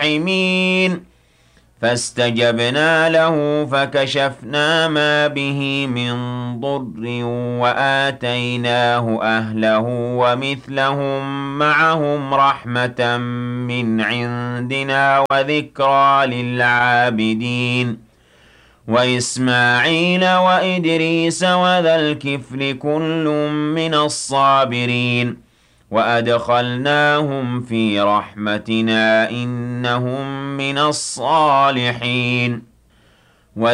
المنعمين فاستجبنا له فكشفنا ما به من ضر وآتيناه أهله ومثلهم معهم رحمة من عندنا وذكرى للعابدين وإسماعيل وإدريس وذا الكفل كل من الصابرين وأدخلناهم في رحمتنا إنهم من الصالحين